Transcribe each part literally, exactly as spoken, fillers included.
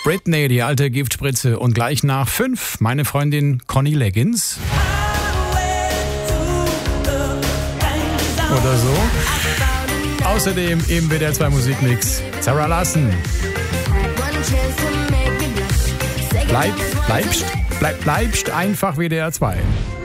Britney, die alte Giftspritze. Und gleich nach fünf meine Freundin Connie Leggins. Oder so. Außerdem im W D R zwei Musikmix Sarah Larsson. Bleib, bleibst, bleib, bleibst einfach W D R zwei.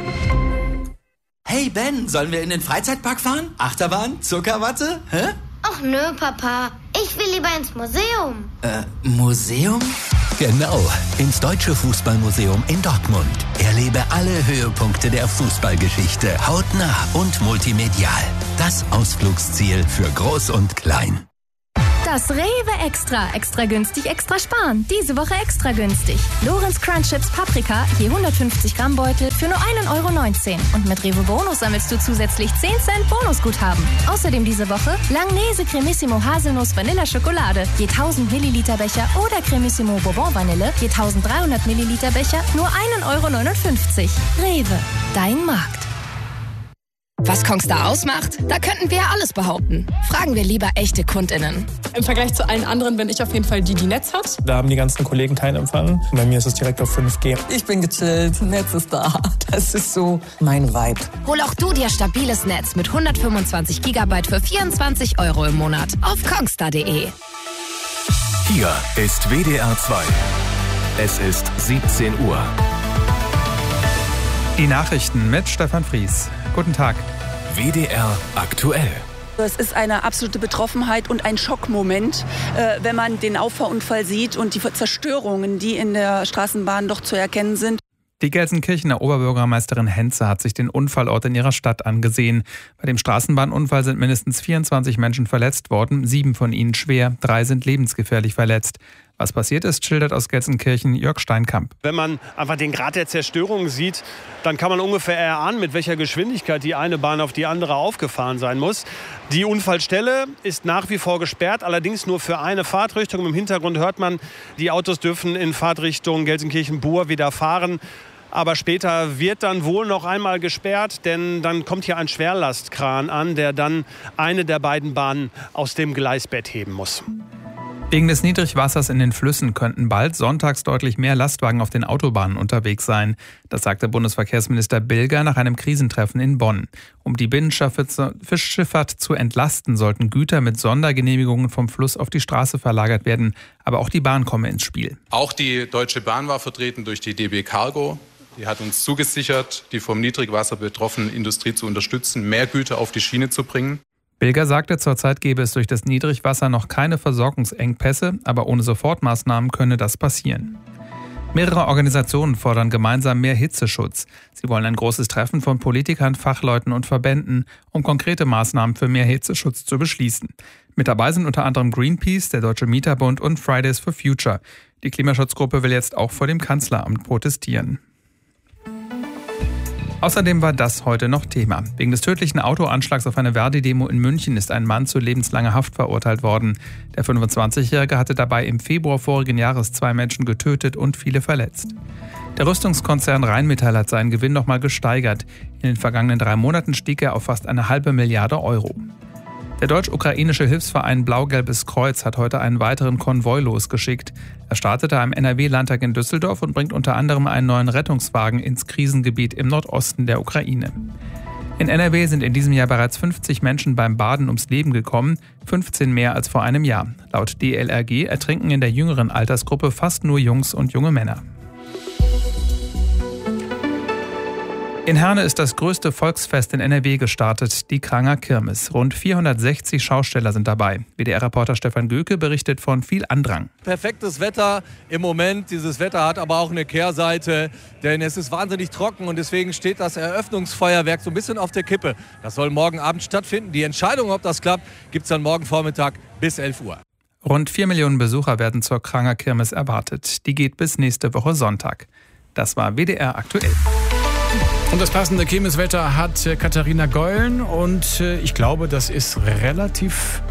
Hey Ben, sollen wir in den Freizeitpark fahren? Achterbahn? Zuckerwatte? Hä? Ach nö, Papa. Ich will lieber ins Museum. Äh, Museum? Genau, ins Deutsche Fußballmuseum in Dortmund. Erlebe alle Höhepunkte der Fußballgeschichte hautnah und multimedial. Das Ausflugsziel für Groß und Klein. Das Rewe Extra. Extra günstig, extra sparen. Diese Woche extra günstig. Lorenz Crunch Chips Paprika, je hundertfünfzig Gramm Beutel für nur ein Euro neunzehn. Und mit Rewe Bonus sammelst du zusätzlich zehn Cent Bonusguthaben. Außerdem diese Woche Langnese Cremissimo Haselnuss Vanilla Schokolade, je tausend Milliliter Becher oder Cremissimo Bourbon Vanille, je eintausenddreihundert Milliliter Becher, nur ein Euro neunundfünfzig. Rewe, dein Markt. Was Kongstar ausmacht? Da könnten wir ja alles behaupten. Fragen wir lieber echte KundInnen. Im Vergleich zu allen anderen bin ich auf jeden Fall die, die Netz hat. Da haben die ganzen Kollegen keinen Empfang. Bei mir ist es direkt auf fünf G. Ich bin gechillt, Netz ist da. Das ist so mein Vibe. Hol auch du dir stabiles Netz mit hundertfünfundzwanzig Gigabyte für vierundzwanzig Euro im Monat auf kongstar punkt de. Hier ist W D R zwei. Es ist siebzehn Uhr. Die Nachrichten mit Stefan Fries. Guten Tag. W D R aktuell. Es ist eine absolute Betroffenheit und ein Schockmoment, äh, wenn man den Auffahrunfall sieht und die Zerstörungen, die in der Straßenbahn doch zu erkennen sind. Die Gelsenkirchener Oberbürgermeisterin Henze hat sich den Unfallort in ihrer Stadt angesehen. Bei dem Straßenbahnunfall sind mindestens vierundzwanzig Menschen verletzt worden, sieben von ihnen schwer, drei sind lebensgefährlich verletzt. Was passiert ist, schildert aus Gelsenkirchen Jörg Steinkamp. Wenn man einfach den Grad der Zerstörung sieht, dann kann man ungefähr erahnen, mit welcher Geschwindigkeit die eine Bahn auf die andere aufgefahren sein muss. Die Unfallstelle ist nach wie vor gesperrt, allerdings nur für eine Fahrtrichtung. Im Hintergrund hört man, die Autos dürfen in Fahrtrichtung Gelsenkirchen-Buhr wieder fahren. Aber später wird dann wohl noch einmal gesperrt, denn dann kommt hier ein Schwerlastkran an, der dann eine der beiden Bahnen aus dem Gleisbett heben muss. Wegen des Niedrigwassers in den Flüssen könnten bald sonntags deutlich mehr Lastwagen auf den Autobahnen unterwegs sein. Das sagte Bundesverkehrsminister Bilger nach einem Krisentreffen in Bonn. Um die Binnenschifffahrt zu entlasten, sollten Güter mit Sondergenehmigungen vom Fluss auf die Straße verlagert werden. Aber auch die Bahn komme ins Spiel. Auch die Deutsche Bahn war vertreten durch die D B Cargo. Die hat uns zugesichert, die vom Niedrigwasser betroffene Industrie zu unterstützen, mehr Güter auf die Schiene zu bringen. Bilger sagte, zurzeit gäbe es durch das Niedrigwasser noch keine Versorgungsengpässe, aber ohne Sofortmaßnahmen könne das passieren. Mehrere Organisationen fordern gemeinsam mehr Hitzeschutz. Sie wollen ein großes Treffen von Politikern, Fachleuten und Verbänden, um konkrete Maßnahmen für mehr Hitzeschutz zu beschließen. Mit dabei sind unter anderem Greenpeace, der Deutsche Mieterbund und Fridays for Future. Die Klimaschutzgruppe will jetzt auch vor dem Kanzleramt protestieren. Außerdem war das heute noch Thema. Wegen des tödlichen Autoanschlags auf eine Verdi-Demo in München ist ein Mann zu lebenslanger Haft verurteilt worden. Der fünfundzwanzigjährige hatte dabei im Februar vorigen Jahres zwei Menschen getötet und viele verletzt. Der Rüstungskonzern Rheinmetall hat seinen Gewinn nochmal gesteigert. In den vergangenen drei Monaten stieg er auf fast eine halbe Milliarde Euro. Der deutsch-ukrainische Hilfsverein Blau-Gelbes Kreuz hat heute einen weiteren Konvoi losgeschickt. Er startete am N R W-Landtag in Düsseldorf und bringt unter anderem einen neuen Rettungswagen ins Krisengebiet im Nordosten der Ukraine. In N R W sind in diesem Jahr bereits fünfzig Menschen beim Baden ums Leben gekommen, fünfzehn mehr als vor einem Jahr. Laut D L R G ertrinken in der jüngeren Altersgruppe fast nur Jungs und junge Männer. In Herne ist das größte Volksfest in N R W gestartet, die Kranger Kirmes. Rund vierhundertsechzig Schausteller sind dabei. W D R-Reporter Stefan Göke berichtet von viel Andrang. Perfektes Wetter im Moment. Dieses Wetter hat aber auch eine Kehrseite, denn es ist wahnsinnig trocken und deswegen steht das Eröffnungsfeuerwerk so ein bisschen auf der Kippe. Das soll morgen Abend stattfinden. Die Entscheidung, ob das klappt, gibt es dann morgen Vormittag bis elf Uhr. Rund vier Millionen Besucher werden zur Kranger Kirmes erwartet. Die geht bis nächste Woche Sonntag. Das war W D R aktuell. Und das passende Kirmeswetter hat Katharina Geulen und ich glaube, das ist relativ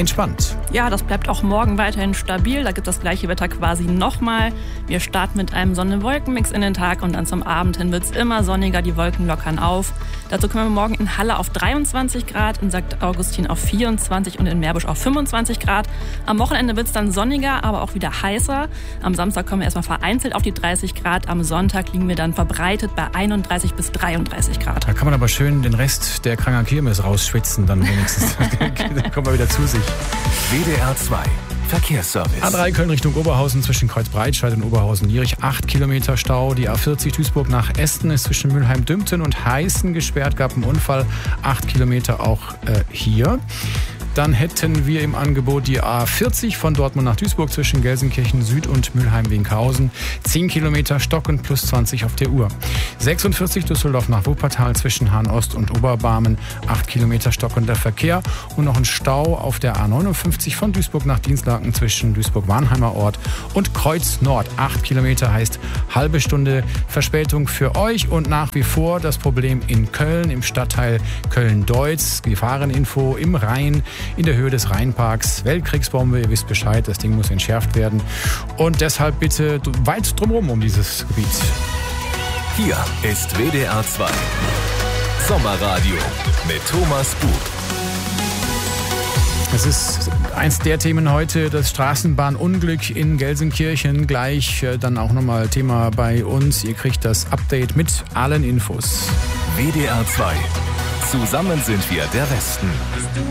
entspannt. Ja, das bleibt auch morgen weiterhin stabil. Da gibt das gleiche Wetter quasi nochmal. Wir starten mit einem Sonne-Wolken-Mix in den Tag und dann zum Abend hin wird es immer sonniger. Die Wolken lockern auf. Dazu kommen wir morgen in Halle auf dreiundzwanzig Grad, in Sankt Augustin auf vierundzwanzig und in Meerbusch auf fünfundzwanzig Grad. Am Wochenende wird es dann sonniger, aber auch wieder heißer. Am Samstag kommen wir erstmal vereinzelt auf die dreißig Grad. Am Sonntag liegen wir dann verbreitet bei einunddreißig bis dreiunddreißig Grad. Da kann man aber schön den Rest der Kranger Kirmes rausschwitzen, dann wenigstens. Dann kommen wir wieder zu sich. W D R zwei Verkehrsservice. A drei Köln Richtung Oberhausen zwischen Kreuzbreitscheid und Oberhausen-Lierich. acht Kilometer Stau. Die A vierzig Duisburg nach Esten ist zwischen Mülheim-Dümpten und Heißen gesperrt. Gab einen Unfall. acht Kilometer auch äh, hier. Dann hätten wir im Angebot die A vierzig von Dortmund nach Duisburg zwischen Gelsenkirchen Süd und Mülheim-Winkhausen. zehn Kilometer Stocken plus zwanzig auf der Uhr. sechsundvierzig Düsseldorf nach Wuppertal zwischen Hahn-Ost und Oberbarmen. acht Kilometer stockender Verkehr und noch ein Stau auf der A neunundfünfzig von Duisburg nach Dienstlaken zwischen Duisburg-Warnheimer Ort und Kreuz Nord. acht Kilometer heißt halbe Stunde Verspätung für euch und nach wie vor das Problem in Köln, im Stadtteil Köln-Deutz. Gefahreninfo im Rhein. In der Höhe des Rheinparks. Weltkriegsbombe, ihr wisst Bescheid, das Ding muss entschärft werden. Und deshalb bitte weit drumherum um dieses Gebiet. Hier ist W D R zwei Sommerradio mit Thomas Bub. Es ist eins der Themen heute, das Straßenbahnunglück in Gelsenkirchen. Gleich dann auch nochmal Thema bei uns. Ihr kriegt das Update mit allen Infos. W D R zwei. Zusammen sind wir der Westen.